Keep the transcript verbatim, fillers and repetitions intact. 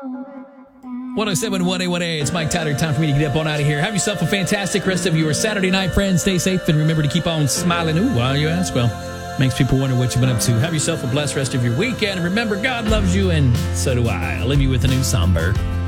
one oh seven one A one A. It's Mike Tyler. Time for me to get up on out of here. Have yourself a fantastic rest of your Saturday night, friends. Stay safe and remember to keep on smiling. Ooh, why you ask? Well, makes people wonder what you've been up to. Have yourself a blessed rest of your weekend. And remember, God loves you, and so do I. I'll leave you with a new Somber.